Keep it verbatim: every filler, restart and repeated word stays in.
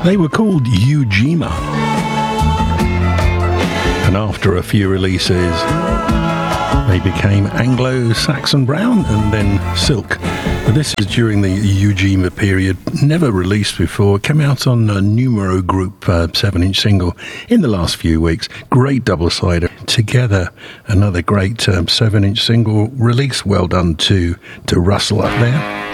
They were called Ujima. And after a few releases, they became Anglo-Saxon Brown and then Silk. But this is during the Ujima period, never released before. It came out on a Numero Group uh, seven-inch single in the last few weeks. Great double-sider. Together, another great um, seven-inch single release. Well done to, to Russell up there.